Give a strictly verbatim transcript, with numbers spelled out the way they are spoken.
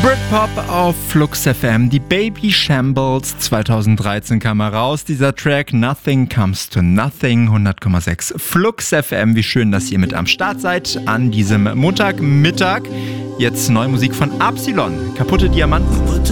Britpop auf Flux F M. Die Baby Shambles zweitausenddreizehn kam heraus. Dieser Track Nothing Comes to Nothing, hundert Komma sechs Flux F M. Wie schön, dass ihr mit am Start seid an diesem Montagmittag. Jetzt neue Musik von Absilon. Kaputte Diamanten.